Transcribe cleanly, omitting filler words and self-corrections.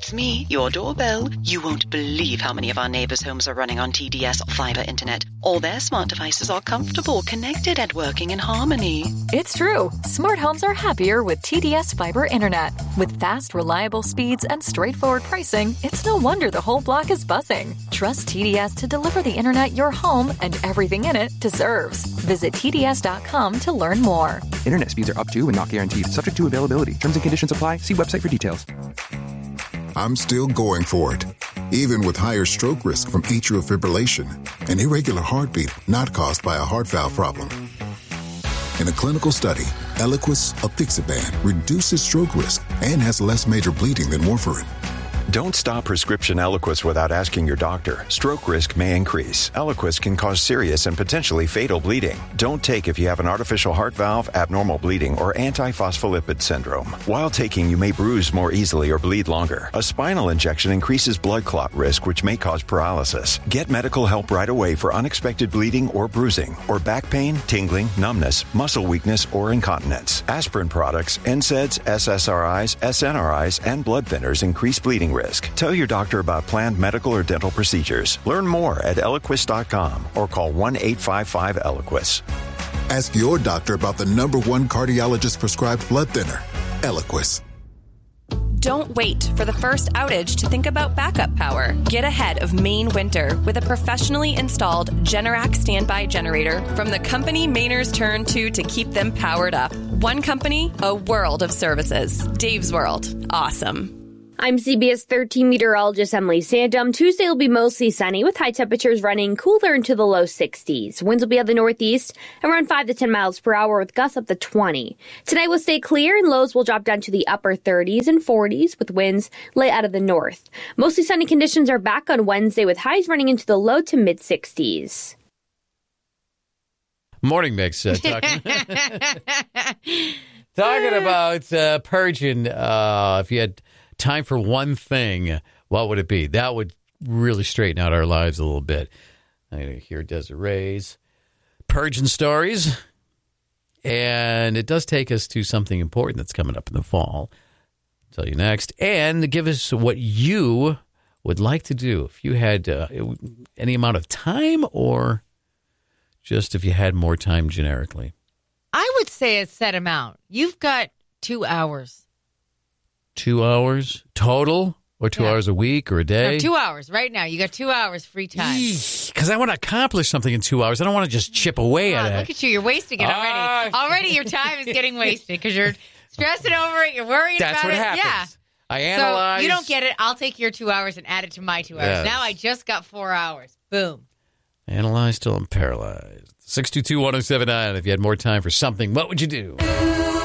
It's me, your doorbell. You won't believe how many of our neighbors' homes are running on TDS fiber internet. All their smart devices are comfortable, connected, and working in harmony. It's true. Smart homes are happier with TDS fiber internet. With fast, reliable speeds and straightforward pricing, it's no wonder the whole block is buzzing. Trust TDS to deliver the internet your home and everything in it deserves. Visit TDS.com to learn more. Internet speeds are up to and not guaranteed. Subject to availability. Terms and conditions apply. See website for details. I'm still going for it, even with higher stroke risk from atrial fibrillation, an irregular heartbeat not caused by a heart valve problem. In a clinical study, Eliquis, apixaban, reduces stroke risk and has less major bleeding than warfarin. Don't stop prescription Eliquis without asking your doctor. Stroke risk may increase. Eliquis can cause serious and potentially fatal bleeding. Don't take if you have an artificial heart valve, abnormal bleeding, or antiphospholipid syndrome. While taking, you may bruise more easily or bleed longer. A spinal injection increases blood clot risk, which may cause paralysis. Get medical help right away for unexpected bleeding or bruising, or back pain, tingling, numbness, muscle weakness, or incontinence. Aspirin products, NSAIDs, SSRIs, SNRIs, and blood thinners increase bleeding risk. Tell your doctor about planned medical or dental procedures. Learn more at Eliquis.com or call 1-855-ELIQUIS. Ask your doctor about the #1 cardiologist-prescribed blood thinner, Eliquis. Don't wait for the first outage to think about backup power. Get ahead of Maine winter with a professionally installed Generac standby generator from the company Mainers turn to keep them powered up. One company, a world of services. Dave's World. Awesome. I'm CBS 13 meteorologist Emily Sandum. Tuesday will be mostly sunny with high temperatures running cooler into the low 60s. Winds will be out the northeast around 5 to 10 miles per hour with gusts up to 20. Tonight will stay clear and lows will drop down to the upper 30s and 40s with winds late out of the north. Mostly sunny conditions are back on Wednesday with highs running into the low to mid 60s. Morning Mix. Talking about purging. If you had time for one thing, what would it be? That would really straighten out our lives a little bit. I hear Desiree's purging stories. And it does take us to something important that's coming up in the fall. I'll tell you next. And give us what you would like to do. If you had any amount of time or just if you had more time generically. I would say a set amount. You've got 2 hours. 2 hours total or 2 hours a week or a day? No, 2 hours right now. You got 2 hours free time. Because I want to accomplish something in 2 hours. I don't want to just chip away at it. Look at you. You're wasting it already. Already your time is getting wasted because you're stressing over it. You're worried about it. That's what happens. Yeah. I analyze. So you don't get it. I'll take your 2 hours and add it to my 2 hours. Yes. Now I just got 4 hours. Boom. Analyze till I'm paralyzed. 622-1079. If you had more time for something, what would you do?